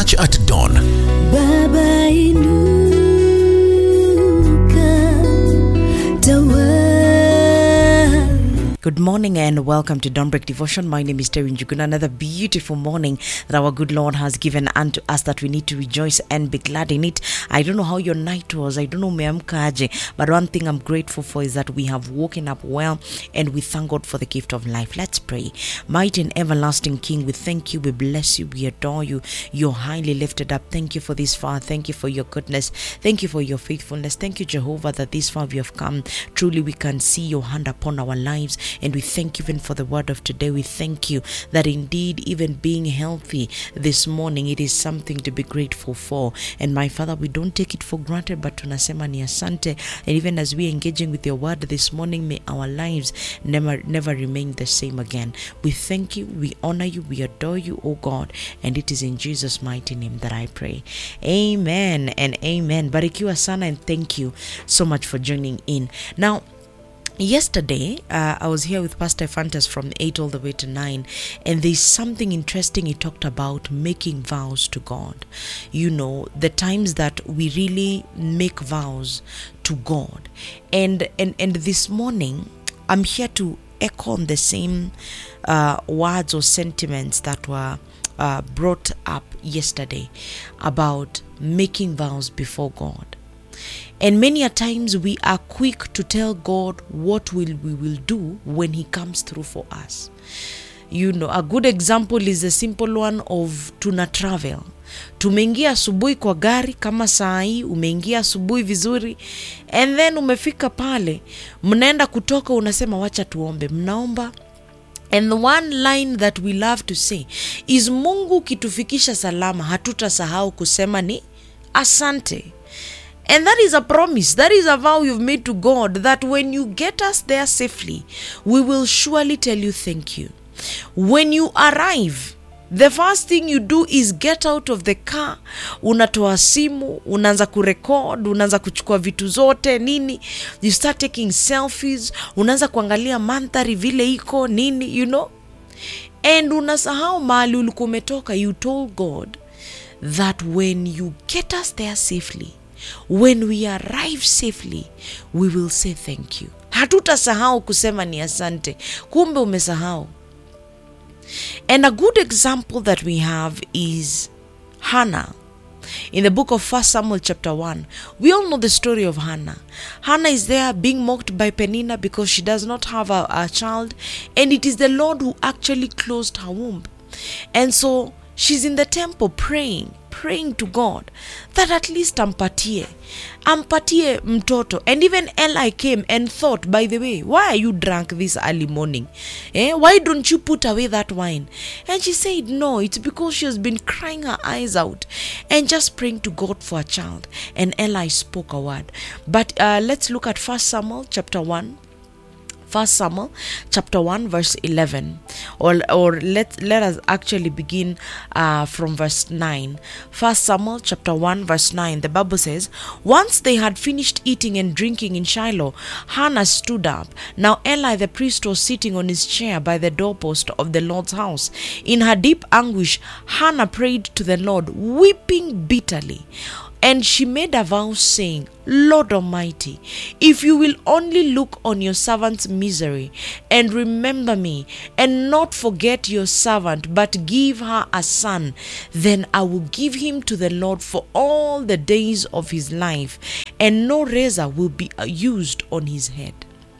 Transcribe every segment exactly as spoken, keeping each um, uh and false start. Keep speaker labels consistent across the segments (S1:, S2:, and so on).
S1: Church at Dawn.
S2: Baba inuka tawa.
S3: Good morning and welcome to Dawnbreak Devotion. My name is Terry Njuguna. Another beautiful morning that our good Lord has given unto us that we need to rejoice and be glad in it. I don't know how your night was. I don't know umeamka aje, but one thing I'm grateful for is that we have woken up well and we thank God for the gift of life. Let's pray. Mighty and everlasting King, we thank you, we bless you, we adore you. You're highly lifted up. Thank you for this far. Thank you for your goodness. Thank you for your faithfulness. Thank you, Jehovah, that this far we have come. Truly we can see your hand upon our lives. And we thank you even for the word of today. We thank you that indeed even being healthy this morning, it is something to be grateful for. And my Father, we don't take it for granted, but tunasema ni asante. And even as we are engaging with your word this morning, may our lives never never remain the same again. We thank you, we honor you, we adore you, oh God. And it is in Jesus' mighty name that I pray. Amen and amen. Barikiwa sana and thank you so much for joining in. Now, yesterday, uh, I was here with Pastor Fantas from eight all the way to nine, and there's something interesting he talked about making vows to God. You know, the times that we really make vows to God. And and, and this morning, I'm here to echo on the same uh, words or sentiments that were uh, brought up yesterday about making vows before God. And many a times we are quick to tell God what will we will do when he comes through for us. You know, a good example is a simple one of tuna travel. Tumeingia asubuhi kwa gari kama saa hii, umeingia asubuhi vizuri, and then umefika pale, mnaenda kutoka unasema wacha tuombe. Mnaomba. And the one line that we love to say is Mungu kitufikisha salama, hatutasahau kusema ni asante. And that is a promise, that is a vow you've made to God, that when you get us there safely, we will surely tell you thank you. When you arrive, the first thing you do is get out of the car, unatoa simu, unaanza kurecord, unaanza kuchukua vitu zote, nini, you start taking selfies, unaanza kuangalia mandhari vile iko, nini, you know. And unasahau mahali ulikuwa umetoka. You told God that when you get us there safely, when we arrive safely, we will say thank you. Hatutasahau kusema ni asante. Kumbe umesahau. And a good example that we have is Hannah. In the book of First Samuel chapter one, we all know the story of Hannah. Hannah is there being mocked by Peninnah because she does not have a, a child. And it is the Lord who actually closed her womb. And so she's in the temple praying. praying to God that at least ampatie ampatie mtoto. And even Eli came and thought, by the way, why are you drunk this early morning? Eh? Why don't you put away that wine? And she said no, it's because she has been crying her eyes out and just praying to God for a child. And Eli spoke a word. But uh, let's look at First Samuel chapter one. First Samuel chapter one verse eleven, or or let let us actually begin uh, from verse nine. First Samuel chapter one verse nine. The Bible says, once they had finished eating and drinking in Shiloh, Hannah stood up. Now Eli the priest was sitting on his chair by the doorpost of the Lord's house. In her deep anguish, Hannah prayed to the Lord, weeping bitterly. And she made a vow saying, Lord Almighty, if you will only look on your servant's misery and remember me and not forget your servant, but give her a son, then I will give him to the Lord for all the days of his life, and no razor will be used on his head.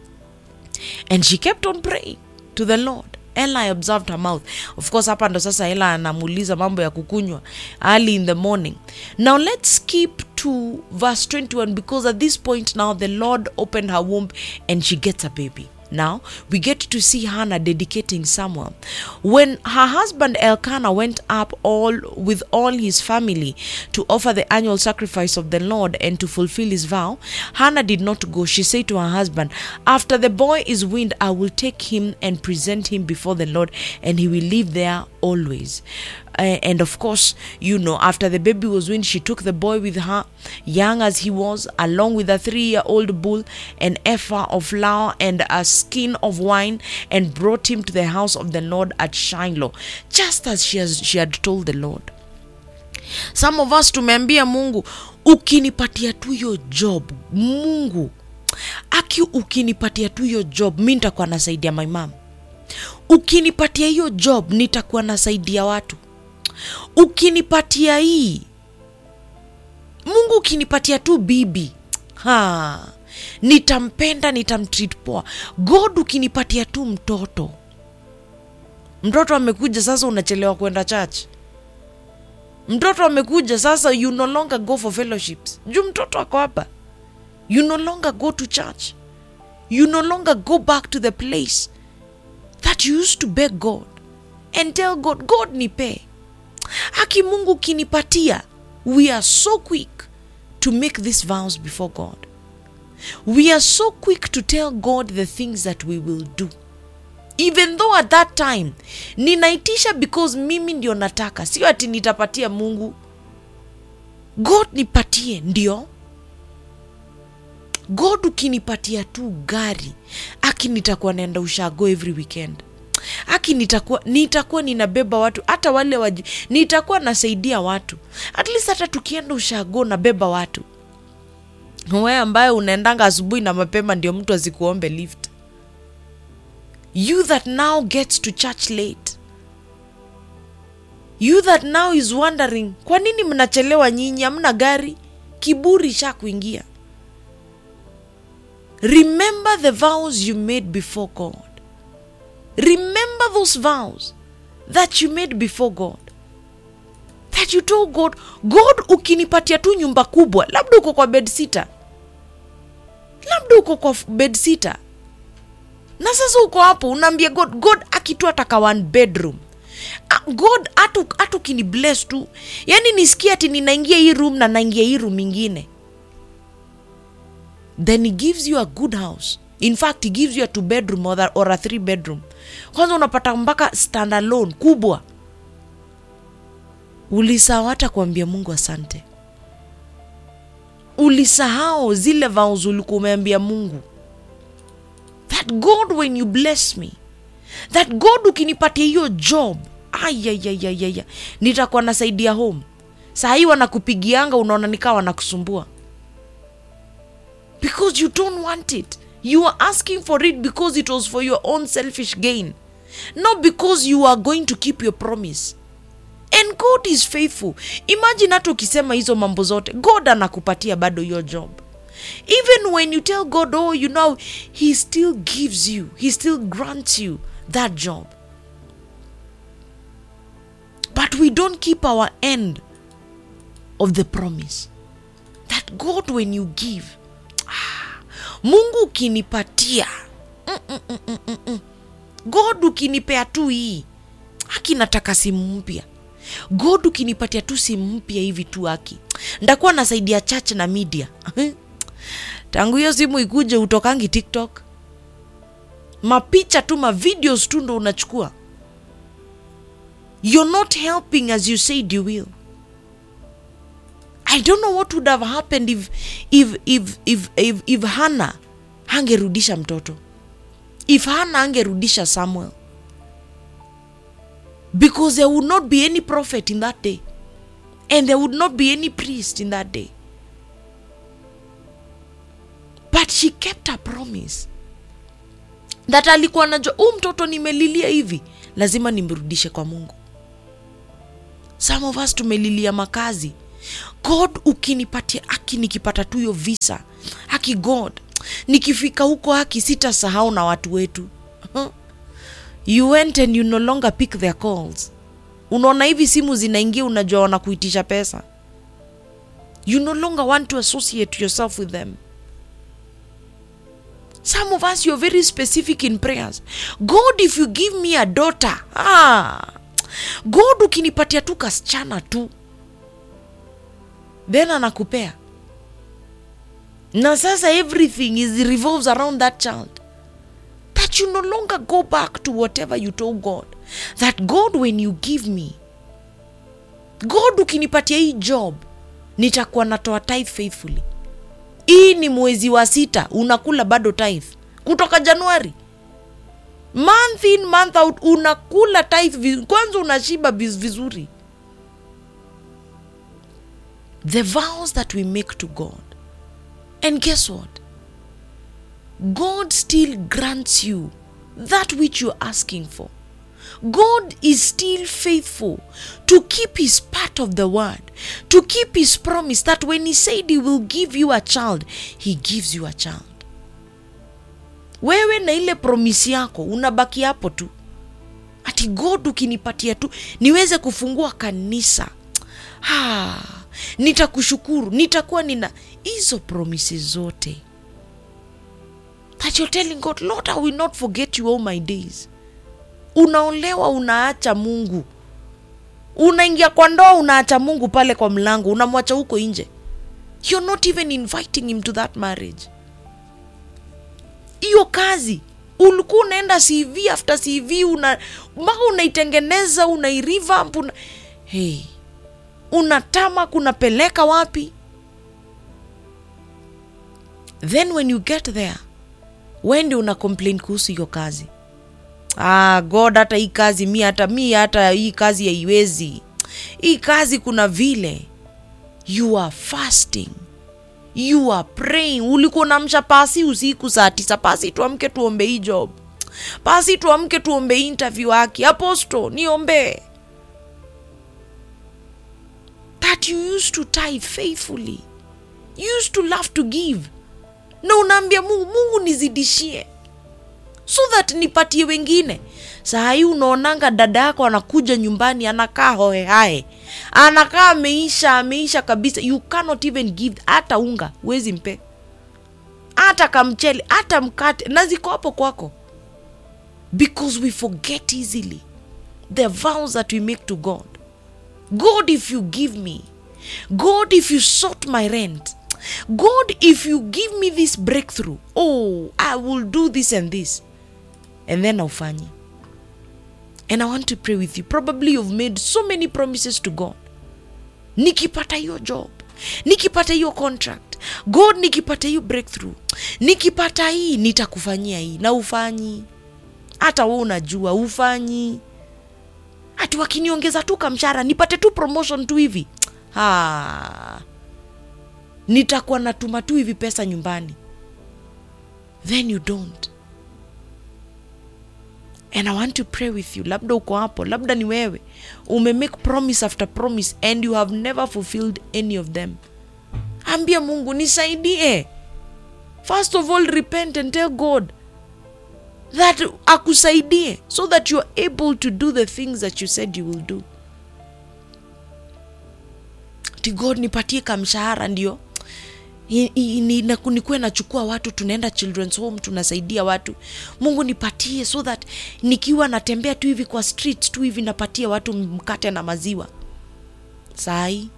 S3: And she kept on praying to the Lord. Eli observed her mouth. Of course, hapa ndo sasa Eli anamuuliza mambo ya kukunywa early in the morning. Now let's skip to verse twenty-one, because at this point now the Lord opened her womb and she gets a baby. Now we get to see Hannah dedicating Samuel. When her husband Elkanah went up all with all his family to offer the annual sacrifice of the Lord and to fulfill his vow, Hannah did not go. She said to her husband, after the boy is weaned, I will take him and present him before the Lord, and he will live there always. Uh, and of course, you know, after the baby was weaned, she took the boy with her, young as he was, along with a three-year-old bull, an ephah of flour, and a skin of wine, and brought him to the house of the Lord at Shiloh, just as she, has, she had told the Lord. Some of us tumeambia Mungu, ukinipatia tu hiyo job, Mungu, aki ukinipatia tu hiyo job, mimi nitakuwa nasaidia my mom. Ukinipatia hiyo job, nitakuwa nasaidia watu. Ukinipatia hii, Mungu ukinipatia tu bibi, ha, nitampenda, nitamtreat poa. God ukinipatia tu mtoto. Mtoto amekuja sasa unachelewa kwenda church. Mtoto amekuja sasa you no longer go for fellowships. Juu mtoto ako hapa. You no longer go to church. You no longer go back to the place that you used to beg God and tell God, God nipe. Haki Mungu kinipatia. We are so quick to make these vows before God. We are so quick to tell God the things that we will do. Even though at that time, ninaitisha because mimi ndio nataka. Sio ati nitapatia Mungu. God nipatie, ndio. God ukinipatia tu gari, aki nitakuwa naenda ushago every weekend. Aki nitakuwa nitakuwa ninabeba watu, hata wale waji, nitakuwa nasaidia watu. At least hata tukienda ushago na beba watu. Wewe ambaye unaendanga asubuhi na mapema ndio mtu asikuombe lift. You that now gets to church late. You that now is wondering, kwa nini mnachelewa nyinyi, hamna gari? Kiburi sha kuingia. Remember the vows you made before God. Remember those vows that you made before God. That you told God, God ukinipatia tu nyumba kubwa, labda uko kwa bedsitter. Labda uko kwa bedsitter. Na sasa uko hapo unaambia God, God akitu ataka one bedroom. God atu atu kini bless tu. Yani nisikia ati ninaingia hii room na naingia hii room nyingine. Then he gives you a good house. In fact, he gives you a two bedroom or a, or a three bedroom. Kwanza unapata mpaka standalone kubwa. Ulisahau hata kuambia Mungu asante. Ulisahau zile vows ulikuwa umeambia Mungu. That God when you bless me, that God ukinipatia hiyo job, ayayayayaya, nitakuwa nasaidia home. Saa hii wanakupigianga unaona nikawa wanakusumbua. Because you don't want it. You are asking for it because it was for your own selfish gain. Not because you are going to keep your promise. And God is faithful. Imagine hata ukisema hizo mambo zote, God anakupatia bado your job. Even when you tell God, oh, you know, he still gives you, he still grants you that job. But we don't keep our end of the promise. That God when you give, ah, Mungu ukinipatia, mm, mm, mm, mm, mm, mm. God ukinipea tu hii, haki nataka simu mpya. God ukinipatia tu simu mpya hivi tu haki, ndakuwa nasaidia church na media. Tangu hiyo simu ikuje utokangi TikTok. Mapicha tu, ma videos tu ndo unachukua. You're not helping as you said you will. I don't know what would have happened if if if if if, if Hannah hangerudisha mtoto. If Hannah hangerudisha Samuel. Because there would not be any prophet in that day. And there would not be any priest in that day. But she kept her promise. That alikuwa anajua, "Oh, mtoto nimelilia hivi, lazima nimrudishe kwa Mungu." Some of us tumelilia makazi. God ukinipatia, haki nikipata tu hiyo visa. Haki God, nikifika huko haki sitasahau na watu wetu. You went and you no longer pick their calls. Unaona hivi simu zinaingia unajua wanakuitisha pesa. You no longer want to associate yourself with them. Some of us, you're very specific in prayers. God, if you give me a daughter, ah, God ukinipatia tu kasichana tu, then anakupea. Na sasa everything is revolves around that child. That you no longer go back to whatever you told God. That God when you give me, God ukinipatia hii job, nitakuwa natoa tithe faithfully. Hii ni mwezi wa sita, unakula bado tithe. Kutoka Januari. Month in, month out, unakula tithe. Kwanza unashiba vizuri. The vows that we make to God. And guess what? God still grants you that which you're asking for. God is still faithful to keep his part of the word, to keep his promise that when he said he will give you a child, he gives you a child. Wewe na ile promise yako unabaki hapo tu. Ati God ukinipatia tu niweze kufungua kanisa. Ha, nitakushukuru, nitakuwa nina hizo promises zote. That you're telling God, Lord, I will not forget you all my days. Unaolewa unaacha Mungu. Unaingia kwa ndoa unaacha Mungu pale kwa mlango, unamwacha huko nje. You're not even inviting him to that marriage. Hiyo kazi ulikuwa unaenda C V after C V, una mpaka unaitengeneza, unairevamp, una hey, unatama kunapeleka wapi? Then when you get there, when una complain kuhusu hiyo kazi, ah God, hata hii kazi mi hata mi hata hii kazi haiwezi, hii kazi kuna vile. You are fasting, you are praying. Ulikuwa unamsha pasi usiku saa tisa, pasi tuamke tuombe hii job, pasi tuamke tuombe interview haki, apostle niombe. That you used to tithe faithfully, you used to love to give. Na unaambia Mungu, Mungu nizidishie so that nipatie wengine. Saa hii unaonanga dada yako anakuja nyumbani anakaa hoe hae, anakaa ameisha ameisha kabisa. You cannot even give hata unga, huwezi mpe hata kamchele, hata mkate, na ziko hapo kwako. Because we forget easily the vows that we make to God. God, if you give me, God, if you sort my rent, God, if you give me this breakthrough, oh, I will do this and this. And then aufanye. And I want to pray with you. Probably you've made so many promises to God. Nikipata hiyo job, nikipata hiyo contract, God, nikipata hiyo breakthrough, nikipata hii nitakufanyia hii, na ufanyi. Hata wewe unajua ufanyi. Ati wakiniongeza tu kamshara, nipate tu promotion tu hivi, ha, nitakuwa natuma tu hivi pesa nyumbani. Then you don't. And I want to pray with you. Labda uko hapo, labda ni wewe ume make promise after promise and you have never fulfilled any of them. Ambia Mungu nisaidie. First of all, repent and tell God that akusaidie so that you are able to do the things that you said you will do. To God, nipatie kamshahara ndio nikuwe nachukua watu, tunaenda children's home, tunasaidia watu. Mungu nipatie so that nikiwa natembea tu hivi kwa street tu hivi napatia watu mkate na maziwa. Sai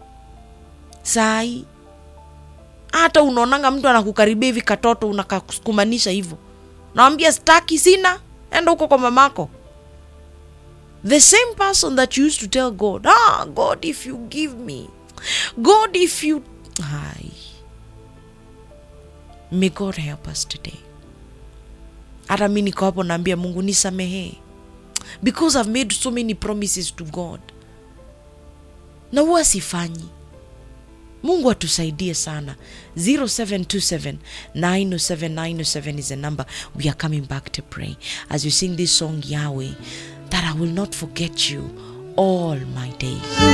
S3: sai hata unaonanga mtu anakukaribia hivi katoto unakakumanisha hivyo, naambia staki, sina, enda huko kwa mamako. The same person that you used to tell God, ah God, if you give me, God, if you, hi. May God help us today. Hata mimi niko hapo naambia Mungu nisamehe, because I've made so many promises to God na huwa sifanyi. Mungu atusaidie sana. zero seven two seven nine oh seven nine oh seven is the number. We are coming back to pray as we sing this song, Yahweh, that I will not forget you all my days.